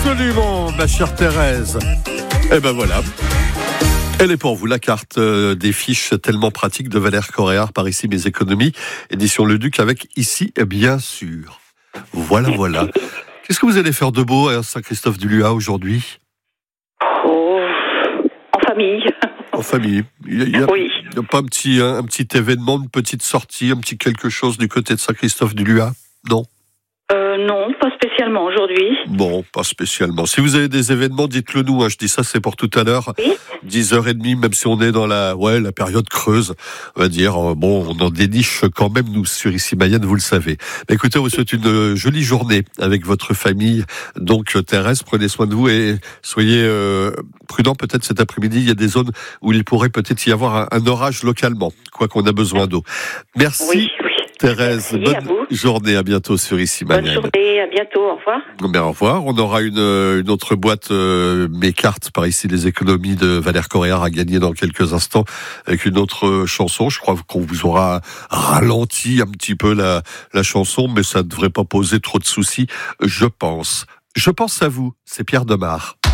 Absolument, ma chère Thérèse. Et ben voilà. Elle est pour vous, la carte des fiches tellement pratiques de Valère Coréard par Ici Mes Économies, édition Le Duc, avec Ici bien sûr. Voilà. Qu'est-ce que vous allez faire de beau à Saint-Christophe-du-Lua aujourd'hui ? Oh, en famille. En famille. Il y a pas un petit événement, une petite sortie, un petit quelque chose du côté de Saint-Christophe-du-Lua ? Non ? Non, pas spécialement aujourd'hui. Bon, pas spécialement. Si vous avez des événements, dites-le nous. Je dis ça, c'est pour tout à l'heure. Oui. 10h30, même si on est dans la période creuse, on va dire. Bon, on en déniche quand même, nous, sur Ici Mayenne, vous le savez. Mais écoutez, on vous souhaite une jolie journée avec votre famille. Donc, Thérèse, prenez soin de vous et soyez prudents peut-être cet après-midi. Il y a des zones où il pourrait peut-être y avoir un orage localement, quoi qu'on a besoin d'eau. Merci. Oui. Thérèse, Merci, bonne journée, à bientôt sur Ici Mayenne. Bonne journée, à bientôt, au revoir. Au revoir. On aura une autre boîte, mes cartes par Ici les économies de Valère Coréard à gagner dans quelques instants avec une autre chanson. Je crois qu'on vous aura ralenti un petit peu la chanson, mais ça ne devrait pas poser trop de soucis, je pense. Je pense à vous, c'est Pierre Demar.